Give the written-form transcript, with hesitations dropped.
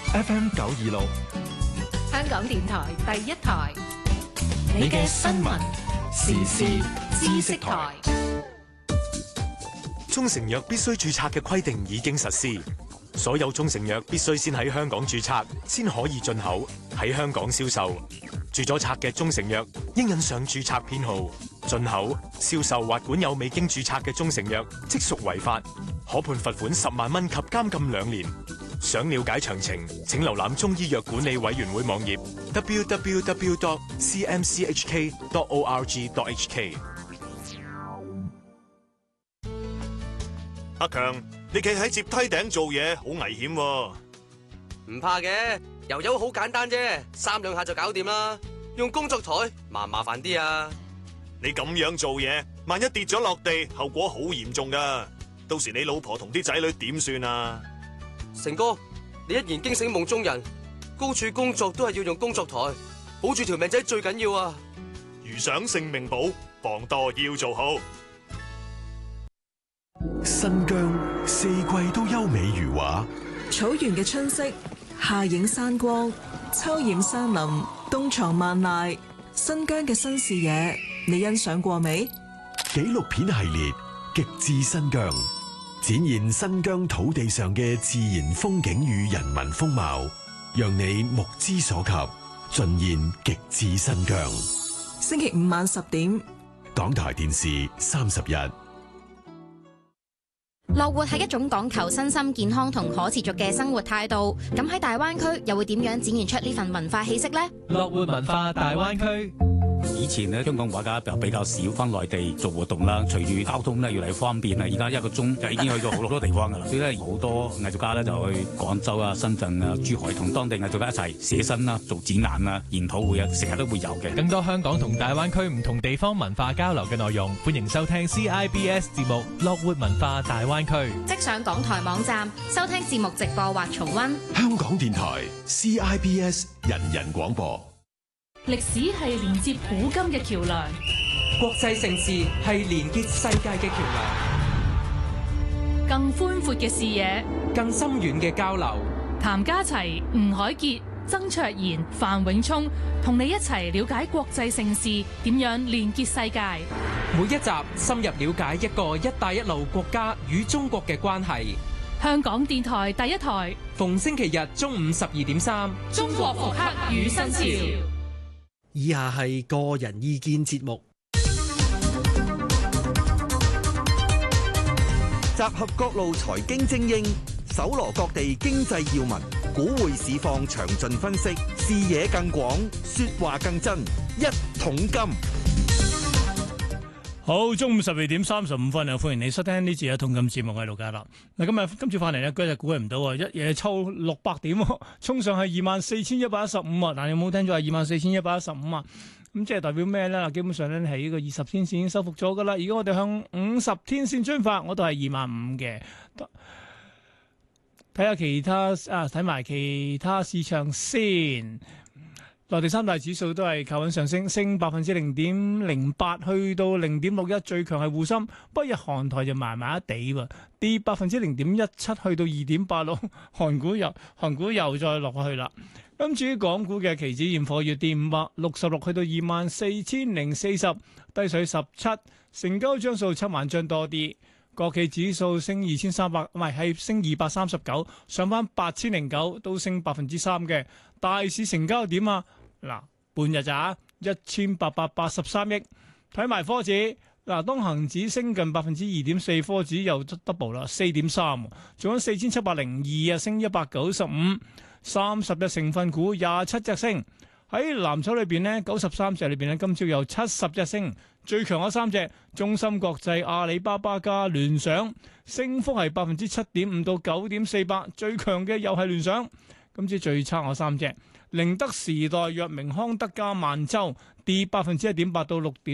FM 926， 香港電台第一台，你嘅新聞時事知識台。 中成藥必須註冊嘅規定已經實施，所有中成藥必須先喺香港註冊，先可以進口，喺香港銷售。註咗冊嘅中成藥應印上註冊編號。進口、銷售或管有未經註冊嘅中成藥，即屬違法，可判罰款10萬蚊及監禁2年。想了解詳情，請瀏覽中醫藥管理委員會網頁 www.cmchk.org.hk。 阿強，你企喺接梯頂做嘢好危險喎。 唔怕嘅，油油好簡單啫，3兩下就搞掂啦。用工作台麻煩啲啊。 你咁樣做嘢，萬一跌咗落地，後果好嚴重噶。到時你老婆同啲仔女點算啊？ 成哥，你一言驚醒夢中人，高處工作都係要用工作台，保住條命仔最緊要啊！ 如想性命保，防墮要做好。 新疆四季都優美如畫， 草原嘅春色，夏映山光，秋染山林，冬藏萬籟。新疆嘅新視野，你欣賞過未？ 紀錄片系列《極致新疆》，展現新疆土地上嘅自然風景與人民風貌，讓你目之所及，盡現極致新疆。 星期5晚10點， 港台電視30日。 樂活係一種講求身心健康同可持續嘅生活態度，咁喺大灣區又會點樣展現出呢份文化氣息呢？ 樂活文化大灣區。 以前咧，香港畫家就比較少翻內地做活動啦。隨住交通咧越嚟越方便啦，而家1個鐘就已經去到好多地方噶啦。所以咧，好多藝術家咧就去廣州啊、深圳啊、珠海同當地藝術家一齊寫生啦、做展覽啊、研討會啊，成日都會有嘅。 更多香港同大灣區唔同地方文化交流嘅內容，歡迎收聽 CIBS 節目《樂活文化大灣區》。 即上港台網站收聽節目直播或重溫。 香港電台 CIBS 人人廣播。 歷史係連接古今嘅橋梁， 國際盛事係連結世界嘅橋梁， 更寬闊嘅視野， 更深遠嘅交流。 譚家齊、吳凱傑、曾卓賢、范永聰同你一齊了解國際盛事點樣連結世界。 每一集深入了解一個一帶一路國家與中國嘅關係。 香港電台第一台， 逢星期日中午12.3， 中國復刻與新潮。 以下係個人意見節目， 集合各路財經精英，搜羅各地經濟要聞，股匯市況詳盡分析，視野更廣，說話更真，一桶金。 好，中午12:35啊！歡迎你收聽呢次嘅《一桶金》節目，我係盧家樂。嗱，今朝翻嚟咧，嗰日估佢唔到啊，一夜抽600點，衝上去24,115啊！但係有冇聽咗係24,115啊？咁即係代表咩咧？基本上咧係呢個20天線已經收復咗噶啦。如果我哋向50天線進發，我都係25,000嘅。睇下其他啊，睇埋其他市場先。內地三大指數都係靠穩上升，升0.08%，去到0.61，最強係滬深，北日韓台就麻麻地喎，跌0.17%，去到2.86%，韓股又再落去啦。咁至於港股嘅期指現貨月跌566，去到24,040，低水17，成交張數7萬張多啲。國企指數升2,300，唔係升239，上翻8,009，都升3%嘅。大市成交點啊？嗱，半日咋？1,883億。睇埋科指，嗱，當恒指升近2.4%，科指又 double 啦，4.3，仲有4,702啊，升195，30隻成分股27隻升。喺藍籌裏邊呢，93隻裏邊呢，今朝有70隻升，最強嗰3隻，中芯國際、阿里巴巴加聯想，升幅係7.5%到9.48%，最強嘅又係聯想。今朝最差嗰3隻，寧德時代、藥明康德加萬洲，跌1.8%到6.。